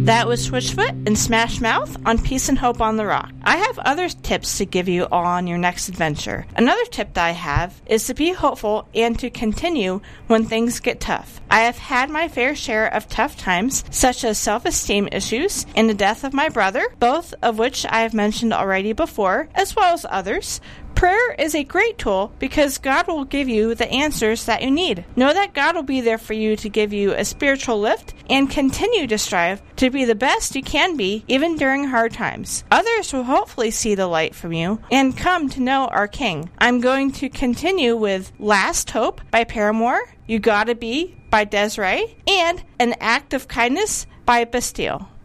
That was Switchfoot and Smash Mouth on Peace and Hope on the Rock. I have other tips to give you on your next adventure. Another tip that I have is to be hopeful and to continue when things get tough. I have had my fair share of tough times, such as self-esteem issues and the death of my brother, both of which I have mentioned already before, as well as others. Prayer is a great tool because God will give you the answers that you need. Know that God will be there for you to give you a spiritual lift and continue to strive to be the best you can be even during hard times. Others will hopefully see the light from you and come to know our King. I'm going to continue with Last Hope by Paramore, You Gotta Be by Des'ree, and An Act of Kindness by Bastille.